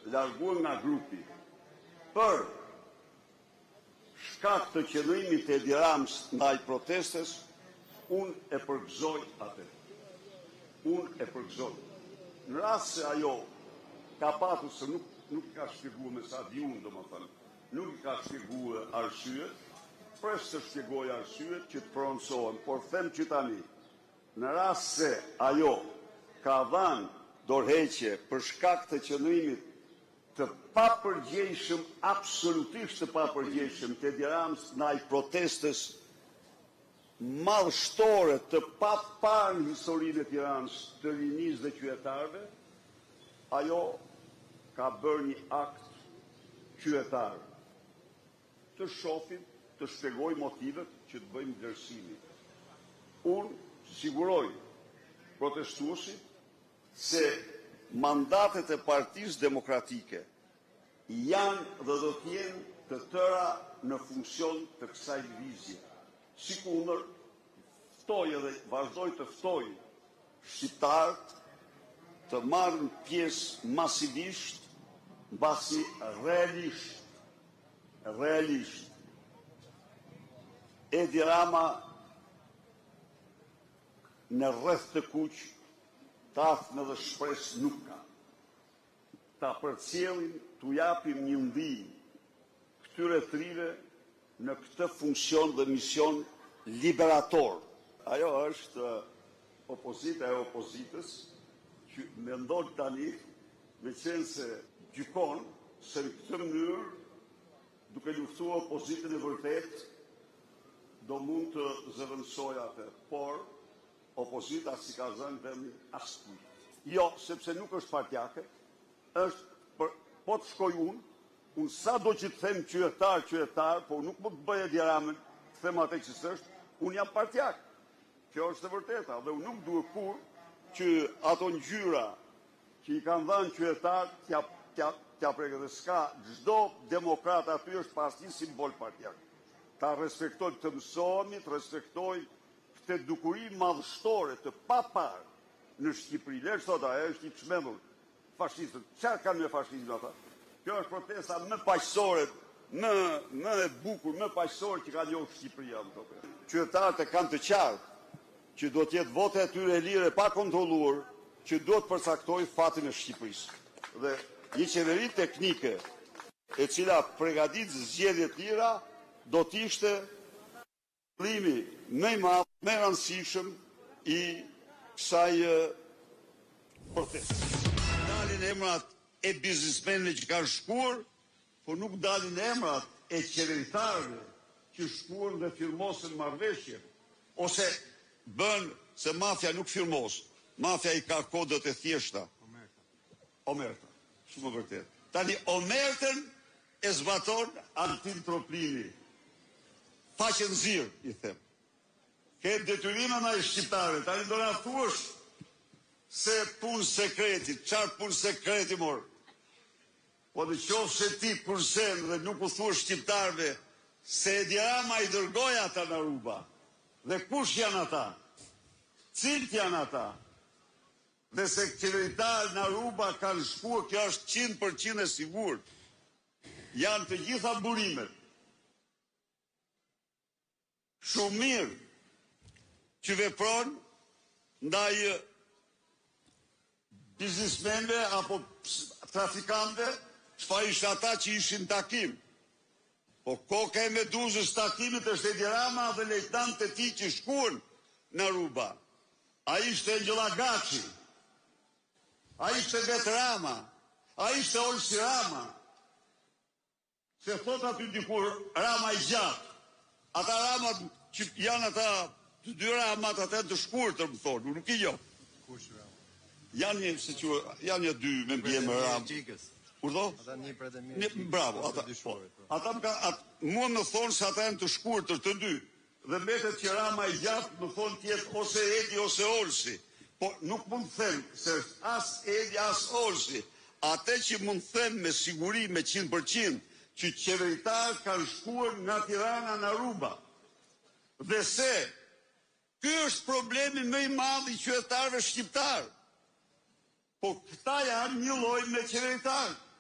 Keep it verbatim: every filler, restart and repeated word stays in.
larguar nga grupi për shkak të qëndrimit të Edi Ramës ndaj protestës, unë e përgëzoj atë. Unë e përgëzoj. Në rast se ajo ka patur se nuk, nuk ka shpjeguar me sa di unë, domethënë, nuk ka shpjeguar arsyet, pres të shpjegoj arsyet që të pronësohen, por them që tani, në rast se ajo ka dhënë dorëheqje për shkak të qëndrimit të papërgjegjshëm, absolutisht të papërgjegjshëm të Edi Ramës ndaj protestës madhështore të paparë në historinë e Tiranës të rinisë dhe qytetarëve, ajo ka bërë një akt qytetar. Të shohim, të shpjegoj motivet që të bëjmë vlerësimin. Unë siguroj protestuesit se mandatet e Partisë Demokratike janë dhe do të jenë të tëra në funksion të kësaj lëvizje. Sikundër, ftoj edhe vazhdoj të ftoj shqiptarët të marrin pjesë masivisht, mbasi realisht, realisht. Edi Rama në rreth të kuq, tafnë dhe shpres nuk ka. Ta përcjellim, t'u japim një ndihmë këtyre trive në këtë funksion dhe mision liberator. Ajo është opozita e opozitës që mendon tani me qenë se gjykon se në këtë mënyrë, duke luftuar opozitën e vërtet, do mund të zëvendësojë atë, por opozita si ka zënë vendin askujt. Jo, sepse nuk është partjake, është për, po të shkoj unë, unë sa do që të them qytetar, qytetar, po nuk më të bëjë Edi Ramën, të them atë që s'është, unë jam partjak. Kjo është e vërteta, dhe unë nuk duhet kur që ato ngjyra që i kanë dhënë qytetar t'ja t'ja t'ja prekë dhe s'ka, çdo demokrat aty është pas një simbol partjak. Ta respektoj të mësohemi, të respektoj këtë dukuri madhështore të papar në Shqipëri. Lërë sot ajo është i çmendur fashistët. Çfarë kanë me fashizmin ata? Kjo është protesta më paqësore, më më e bukur, më paqësore që ka njohur Shqipëria në tokë. Qytetarët e kanë të qartë që do të jetë vote e tyre lire pa kontrolluar, që do të përcaktojë fatin e Shqipërisë. Dhe një qeveri teknike e cila përgatit zgjedhje të lira do të ishte qëllimi më i madh, më i rëndësishëm i kësaj proteste. Dalin emrat e biznesmenëve që kanë shkuar, por nuk dalin emrat e qeveritarëve që shkuan dhe firmosën marrëveshje, ose bën se mafia nuk firmos. Mafia i ka kodët e thjeshta. Omerta. Omerta. Shumë vërtet. Tani omertën e zbaton Altin Troplini. Faqen zirë, i them. Ke detyrime na i shqiptarëve. Tani do na thuash se punë sekreti, çfarë punë sekreti mor? Po në qoftë se ti përsen dhe nuk u thua shqiptarëve se Edi Rama i dërgoi ata në Aruba. Dhe kush janë ata? Cilët janë ata? Dhe se qeveritarët në Aruba kanë shkuar, kjo ështëqind përqind e sigurt. Janë të gjitha burimet. Shumë mirë që vepron ndaj biznesmenve apo trafikantëve, çfarë ishte ata që ishin takim. Po koka e meduzës takimit është Edi Rama dhe lejtnant e tij që shkuan në Aruba. A ishte Engjëlla Gaçi, a ishte vetë Rama, a ishte Olsi Rama. Se thot aty dikur Rama i gjatë. Ata Ramat që janë ata të dy Ramat ata të shkurtër, më thonë, nuk i jo. Kush Rama? Janë një, se që, janë një dy me mbjemë Ramë. Urdo? Ata një për të mirë. Bravo, ata, po, ata më ka, at, mua më thonë se ata janë të shkurtër të dy. Dhe mbetet që Rama i gjatë më thonë tjetë ose Edi ose Olsi. Po nuk mund të them se është as Edi as Olsi. Ate që mund të them me siguri meqind përqind që qeveritarët kanë shkuar nga Tirana në Aruba. Dhe se ky është problemi më i madh i qytetarëve shqiptar. Po këta janë një lloj me qeveritarë.